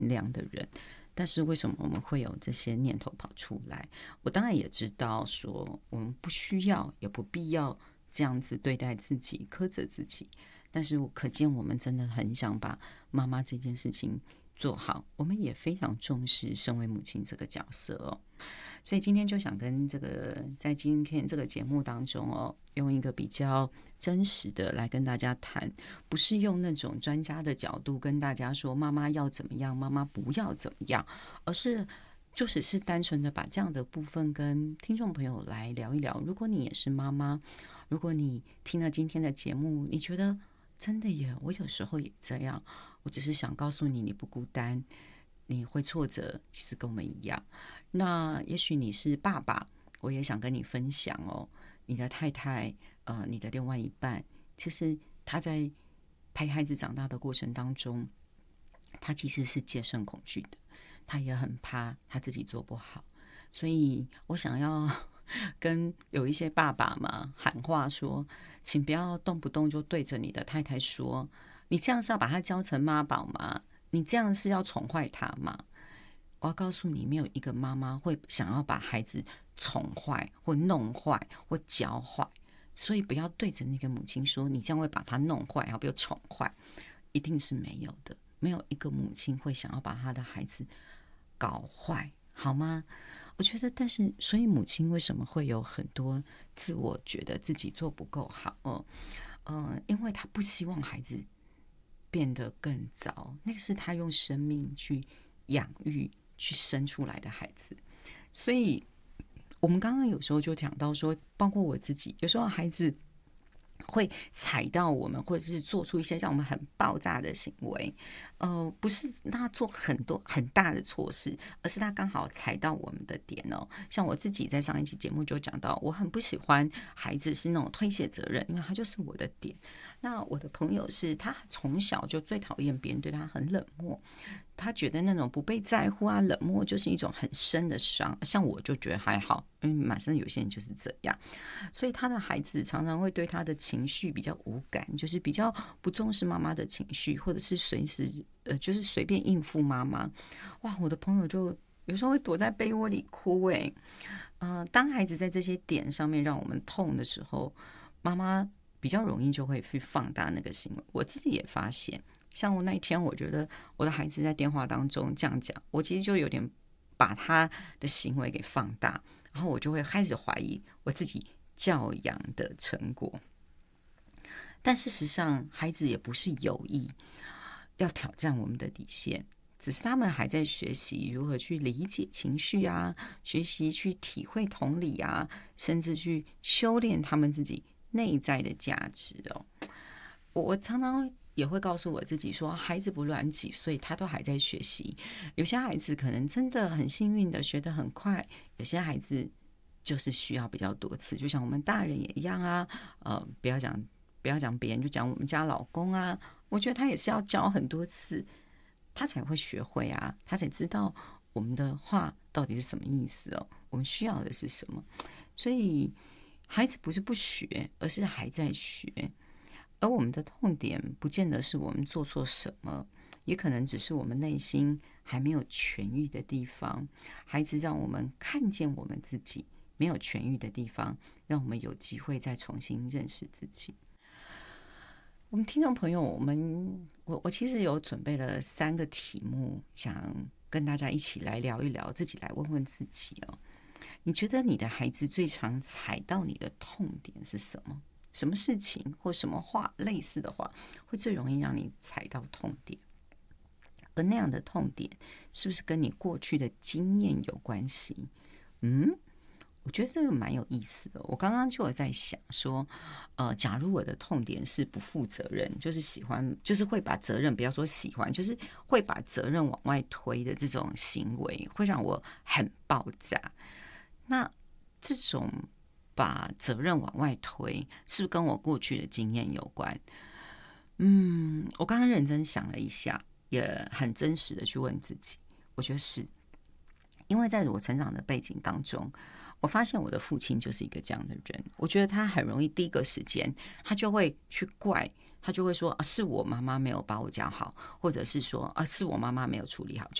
谅的人，但是为什么我们会有这些念头跑出来？我当然也知道说我们不需要也不必要这样子对待自己，苛责自己，但是可见我们真的很想把妈妈这件事情做好，我们也非常重视身为母亲这个角色哦。所以今天就想跟在今天这个节目当中哦，用一个比较真实的来跟大家谈，不是用那种专家的角度跟大家说妈妈要怎么样，妈妈不要怎么样，而是就只是单纯的把这样的部分跟听众朋友来聊一聊。如果你也是妈妈，如果你听了今天的节目，你觉得真的耶，我有时候也这样，我只是想告诉你，你不孤单，你会挫折，其实跟我们一样。那也许你是爸爸，我也想跟你分享哦，你的太太，你的另外一半，其实他在陪孩子长大的过程当中，他其实是戒慎恐惧的，他也很怕他自己做不好，所以我想要跟有一些爸爸嘛喊话说，请不要动不动就对着你的太太说，你这样是要把他教成妈宝吗？你这样是要宠坏他吗？我要告诉你，没有一个妈妈会想要把孩子宠坏或弄坏或教坏，所以不要对着那个母亲说你这样会把他弄坏，要不要宠坏，一定是没有的。没有一个母亲会想要把她的孩子搞坏，好吗？我觉得，但是，所以母亲为什么会有很多自我觉得自己做不够好？因为她不希望孩子变得更糟，那个是她用生命去养育、去生出来的孩子。所以，我们刚刚有时候就讲到说，包括我自己，有时候孩子会踩到我们，或者是做出一些让我们很爆炸的行为，不是他做很多很大的错事，而是他刚好踩到我们的点哦。像我自己在上一期节目就讲到，我很不喜欢孩子是那种推卸责任，因为他就是我的点。那我的朋友是他从小就最讨厌别人对他很冷漠，他觉得那种不被在乎啊、冷漠就是一种很深的伤。像我就觉得还好，因为马上有些人就是这样，所以他的孩子常常会对他的情绪比较无感，就是比较不重视妈妈的情绪，或者是随时就是随便应付妈妈。哇，我的朋友就有时候会躲在被窝里哭当孩子在这些点上面让我们痛的时候，妈妈比较容易就会去放大那个行为。我自己也发现，像我那一天，我觉得我的孩子在电话当中这样讲，我其实就有点把他的行为给放大，然后我就会开始怀疑我自己教养的成果。但事实上，孩子也不是有意要挑战我们的底线，只是他们还在学习如何去理解情绪啊，学习去体会同理啊，甚至去修炼他们自己内在的价值哦。我常常也会告诉我自己说，孩子不论几岁，他都还在学习。有些孩子可能真的很幸运的学得很快，有些孩子就是需要比较多次，就像我们大人也一样啊。不要讲别人，就讲我们家老公啊，我觉得他也是要教很多次，他才会学会啊，他才知道我们的话到底是什么意思哦，我们需要的是什么。所以孩子不是不学，而是还在学。而我们的痛点不见得是我们做错什么，也可能只是我们内心还没有痊愈的地方。孩子让我们看见我们自己没有痊愈的地方，让我们有机会再重新认识自己。我们听众朋友，我其实有准备了3个题目，想跟大家一起来聊一聊，自己来问问自己哦。你觉得你的孩子最常踩到你的痛点是什么？什么事情或什么话类似的话，会最容易让你踩到痛点？而那样的痛点，是不是跟你过去的经验有关系？我觉得这个蛮有意思的。我刚刚就有在想说，假如我的痛点是不负责任，就是喜欢，就是会把责任，不要说喜欢，就是会把责任往外推的这种行为，会让我很爆炸。那这种把责任往外推，是不是跟我过去的经验有关？我刚刚认真想了一下，也很真实的去问自己，我觉得是因为在我成长的背景当中，我发现我的父亲就是一个这样的人。我觉得他很容易第一个时间，他就会去怪他就会说啊，是我妈妈没有把我教好，或者是说啊，是我妈妈没有处理好。